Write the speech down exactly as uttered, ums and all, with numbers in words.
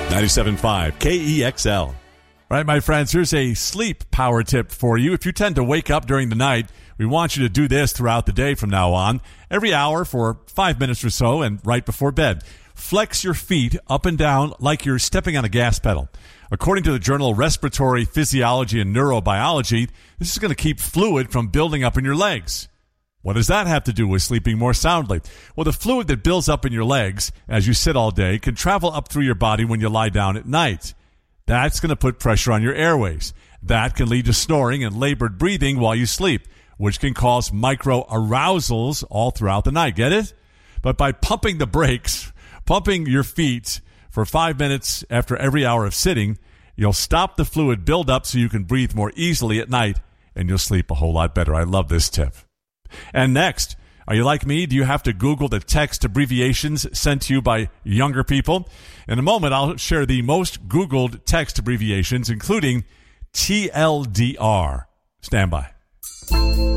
ninety-seven point five K E X L. All right, my friends, here's a sleep power tip for you. If you tend to wake up during the night, we want you to do this throughout the day from now on. Every hour for five minutes or so and right before bed. Flex your feet up and down like you're stepping on a gas pedal. According to the journal Respiratory Physiology and Neurobiology, this is going to keep fluid from building up in your legs. What does that have to do with sleeping more soundly? Well, the fluid that builds up in your legs as you sit all day can travel up through your body when you lie down at night. That's going to put pressure on your airways. That can lead to snoring and labored breathing while you sleep, which can cause micro-arousals all throughout the night. Get it? But by pumping the brakes, pumping your feet for five minutes after every hour of sitting, you'll stop the fluid buildup so you can breathe more easily at night, and you'll sleep a whole lot better. I love this tip. And next, are you like me? Do you have to Google the text abbreviations sent to you by younger people? In a moment, I'll share the most Googled text abbreviations, including T L D R. Stand by.